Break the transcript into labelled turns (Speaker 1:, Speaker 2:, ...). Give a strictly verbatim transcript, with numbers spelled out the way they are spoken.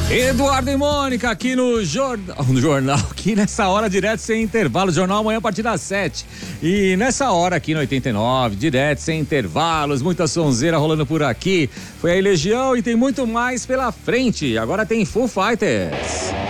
Speaker 1: Eduardo e Mônica aqui no jornal, no jornal, aqui nessa hora direto sem intervalo, jornal amanhã a partir das sete. E nessa hora aqui no oitenta e nove, direto sem intervalos, muita sonzeira rolando por aqui. Foi aí Legião e tem muito mais pela frente. Agora tem Foo Fighters.